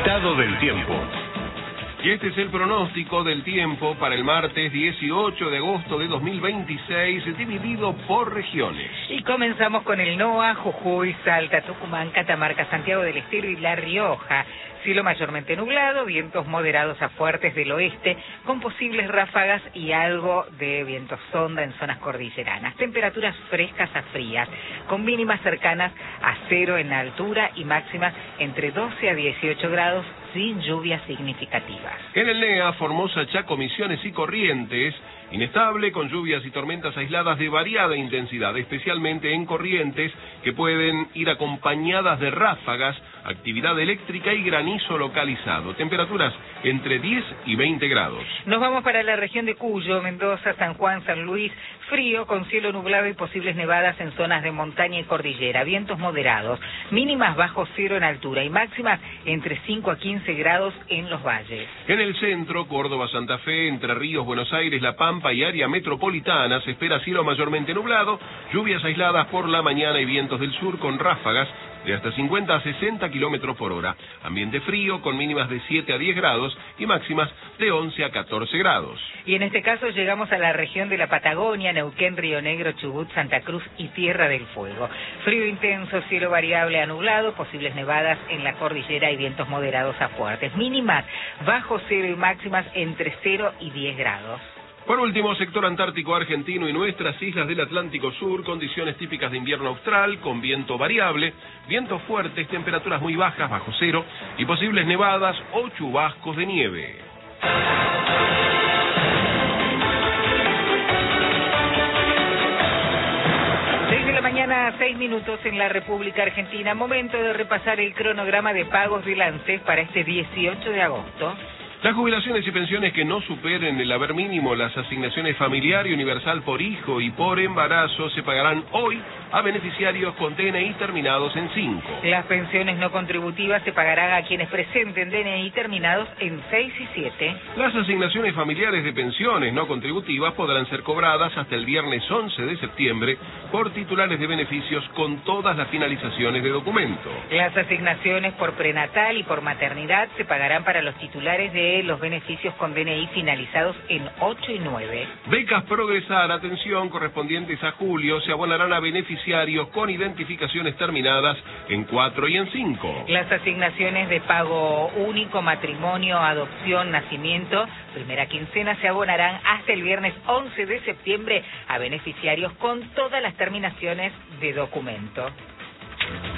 Estado del tiempo. Y este es el pronóstico del tiempo para el martes 18 de agosto de 2026, dividido por regiones. Y comenzamos con el NOA, Jujuy, Salta, Tucumán, Catamarca, Santiago del Estero y La Rioja. Cielo mayormente nublado, vientos moderados a fuertes del oeste, con posibles ráfagas y algo de viento sonda en zonas cordilleranas. Temperaturas frescas a frías, con mínimas cercanas a 0 en la altura y máximas entre 12 a 18 grados, sin lluvias significativas. En el NEA, Formosa, Chaco, Misiones y Corrientes, inestable con lluvias y tormentas aisladas de variada intensidad, especialmente en Corrientes, que pueden ir acompañadas de ráfagas, actividad eléctrica y granizo localizado. Temperaturas entre 10 y 20 grados. Nos vamos para la región de Cuyo, Mendoza, San Juan, San Luis. Frío con cielo nublado y posibles nevadas en zonas de montaña y cordillera. Vientos moderados, mínimas bajo 0 en altura y máximas entre 5 a 15 grados en los valles. En el centro, Córdoba, Santa Fe, Entre Ríos, Buenos Aires, La Pampa y área metropolitana, se espera cielo mayormente nublado, lluvias aisladas por la mañana y vientos del sur con ráfagas de hasta 50 a 60 kilómetros por hora. Ambiente frío con mínimas de 7 a 10 grados y máximas de 11 a 14 grados. Y en este caso llegamos a la región de la Patagonia, Neuquén, Río Negro, Chubut, Santa Cruz y Tierra del Fuego. Frío intenso, cielo variable a nublado, posibles nevadas en la cordillera y vientos moderados a fuertes. Mínimas bajo 0 y máximas entre 0 y 10 grados. Por último, sector antártico argentino y nuestras islas del Atlántico Sur, condiciones típicas de invierno austral, con viento variable, vientos fuertes, temperaturas muy bajas, bajo 0, y posibles nevadas o chubascos de nieve. 6 de la mañana, 6 minutos en la República Argentina. Momento de repasar el cronograma de pagos del ANSES para este 18 de agosto. Las jubilaciones y pensiones que no superen el haber mínimo, las asignaciones familiar y universal por hijo y por embarazo se pagarán hoy a beneficiarios con DNI terminados en 5. Las pensiones no contributivas se pagarán a quienes presenten DNI terminados en 6 y 7. Las asignaciones familiares de pensiones no contributivas podrán ser cobradas hasta el viernes 11 de septiembre por titulares de beneficios con todas las finalizaciones de documento. Las asignaciones por prenatal y por maternidad se pagarán para los titulares de los beneficios con DNI finalizados en 8 y 9. Becas Progresar, atención, correspondientes a julio, se abonarán a beneficiarios con identificaciones terminadas en 4 y en 5. Las asignaciones de pago único, matrimonio, adopción, nacimiento, primera quincena se abonarán hasta el viernes 11 de septiembre a beneficiarios con todas las terminaciones de documento.